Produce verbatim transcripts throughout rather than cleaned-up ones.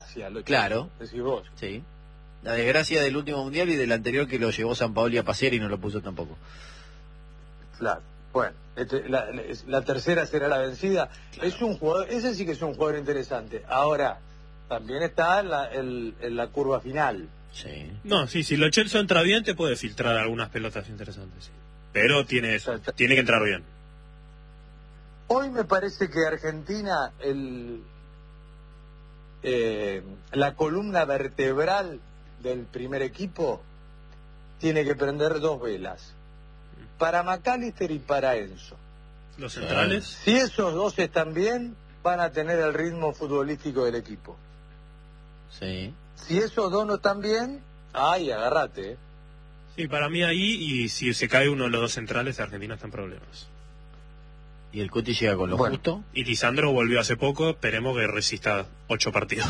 desgracia. Lo Claro. Decís vos. Sí. La desgracia del último mundial y del anterior que lo llevó San Paoli a pasear y no lo puso tampoco. Claro. Bueno, este, la, la, la tercera será la vencida. Claro. Es un jugador, ese sí que es un jugador interesante. Ahora, también está en la, el, en la curva final. Sí. No, sí, si Lo Celso entra bien te puede filtrar algunas pelotas interesantes, sí. Pero tiene eso, o sea, tiene que entrar bien. Hoy me parece que Argentina, el eh, la columna vertebral del primer equipo tiene que prender dos velas. Para McAllister y para Enzo. ¿Los centrales? Si esos dos están bien, van a tener el ritmo futbolístico del equipo. Sí. Si esos dos no están bien, ay, agárrate. ¿eh? Sí, para mí ahí, y si se cae uno de los dos centrales, Argentina está en problemas. ¿Y el Cuti llega con lo bueno. justo? Y Lisandro volvió hace poco, esperemos que resista ocho partidos.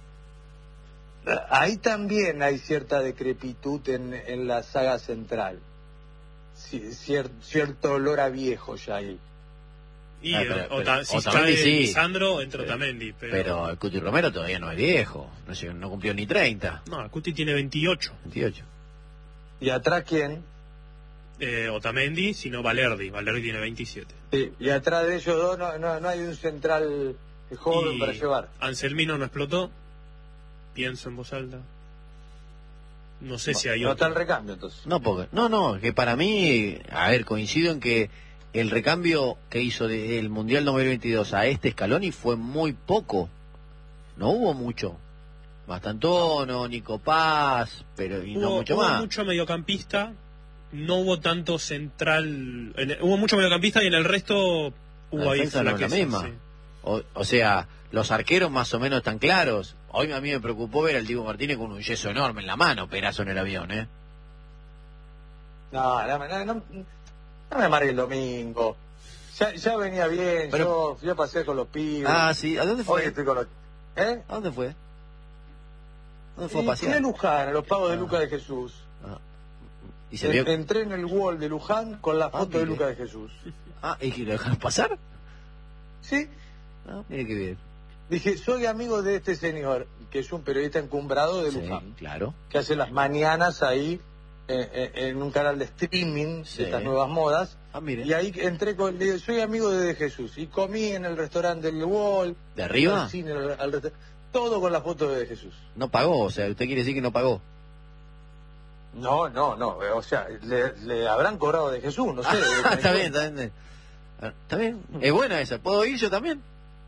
Ahí también hay cierta decrepitud en, en la saga central. Cier, cierto olor a viejo ya ahí. Y ah, pero, o, pero, si Otamendi cae sí. Lisandro, entra pero, Otamendi. Pero... pero el Cuti Romero todavía no es viejo. No, sé, no cumplió ni treinta. No, el Cuti tiene veintiocho. veintiocho. ¿Y atrás quién? Eh, Otamendi, sino Valerdi. Valerdi tiene veintisiete. Sí, y atrás de ellos dos no, no, no hay un central joven y para llevar. Anselmino no explotó. Pienso en voz alta. No sé no, si hay no otro. está el recambio entonces. No, porque, no, no, que para mí, a ver, coincido en que el recambio que hizo del Mundial dos mil veintidós a este Scaloni fue muy poco. No hubo mucho. Bastantono, Nico Paz, pero y hubo, no mucho hubo más. Hubo mucho mediocampista, no hubo tanto central. En, hubo mucho mediocampista y en el resto hubo la ahí defensa no es la misma. Sí. O, o sea, los arqueros más o menos están claros. Hoy a mí me preocupó ver al Diego Martínez con un yeso enorme en la mano, pedazo en el avión, ¿eh? No, no, no, no, no me amargue el domingo. Ya, ya venía bien, pero... yo fui a pasear con los pibes. Ah, sí, ¿a dónde fue? Hoy estoy con los... ¿Eh? ¿A dónde fue? ¿Dónde fue y a pasear? Fui a Luján, a los pagos ah. de Lucas de Jesús. Ah. ¿Y se vio? Entré en el wall de Luján con la foto ah, de Lucas de Jesús. Ah, ¿y que lo dejaron pasar? Sí. Ah, mire qué bien. Dije, soy amigo de este señor, que es un periodista encumbrado de sí, Luján. Claro. Que hace las mañanas ahí eh, eh, en un canal de streaming sí. de estas nuevas modas. Ah, mire. Y ahí entré con, le digo, soy amigo de, de Jesús. Y comí en el restaurante del Wall. ¿De arriba? Al cine, al, al, todo con la foto de Jesús. No pagó, o sea, usted quiere decir que no pagó. No, no, no, o sea, le, le habrán cobrado de Jesús, no sé. Ah, está bien, está bien. Está bien, es buena esa. ¿Puedo ir yo también?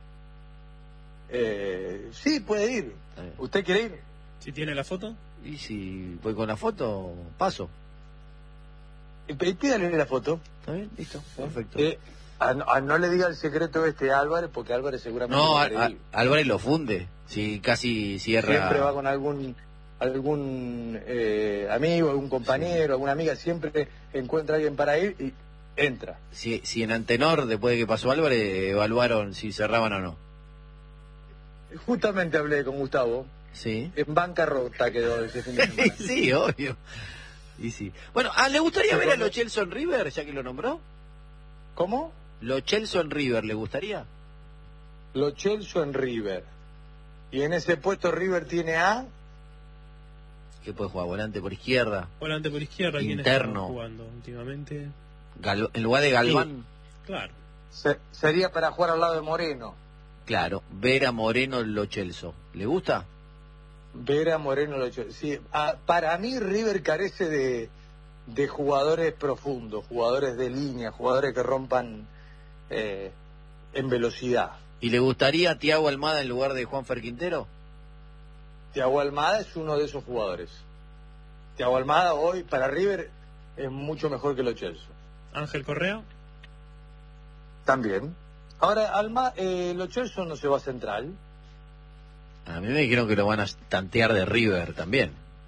Eh, sí, puede ir. ¿Usted quiere ir? ¿Si tiene la foto? Y si voy con la foto, paso. Y, y pídale la foto. Está bien, listo, perfecto. Eh, a, a no le diga el secreto este a Álvarez, porque Álvarez seguramente... No, a, a, Álvarez lo funde, si casi cierra... Siempre va con algún algún eh, amigo, algún compañero, sí. alguna amiga, siempre encuentra a alguien para ir y entra. Si, si en Antenor, después de que pasó Álvarez, evaluaron si cerraban o no. Justamente hablé con Gustavo. Sí. En bancarrota quedó ese fin de semana. Sí, obvio. Y sí. Bueno, ¿ah, ¿le gustaría ver a Lo Celso en River, ya que lo nombró? ¿Cómo? Lo Celso en River, ¿le gustaría? Lo Celso en River. Y en ese puesto River tiene a... ¿Qué puede jugar? ¿Volante por izquierda? Volante por izquierda. Interno. ¿Quién está jugando últimamente? Gal en lugar de Galván. Sí, claro. Se sería para jugar al lado de Moreno. Claro, ver a Moreno Lo Celso. ¿Le gusta? Ver a Moreno Lo Celso. Sí, a, para mí River carece de, de jugadores profundos, jugadores de línea, jugadores que rompan eh, en velocidad. ¿Y le gustaría a Thiago Almada en lugar de Juanfer Quintero? Thiago Almada es uno de esos jugadores. Thiago Almada hoy para River es mucho mejor que Lo Celso. ¿Ángel Correa? También. Ahora, Alma, eh, Lo Celso no se va a Central. A mí me dijeron que lo van a tantear de River también.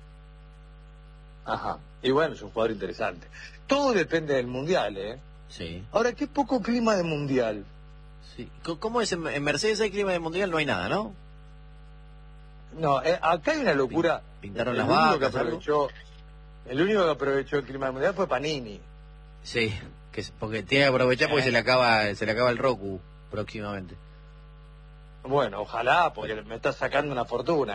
Ajá. Y bueno, es un jugador interesante. Todo depende del Mundial, ¿eh? Sí. Ahora, qué poco clima de Mundial. Sí. ¿Cómo es? En Mercedes hay clima de Mundial, no hay nada, ¿no? No, eh, acá hay una locura. Pintaron el las único vacas. Que aprovechó, el único que aprovechó el clima del Mundial fue Panini. Sí, que porque tiene que aprovechar porque eh. se le acaba se le acaba el Roku próximamente. Bueno, ojalá, porque me está sacando una fortuna.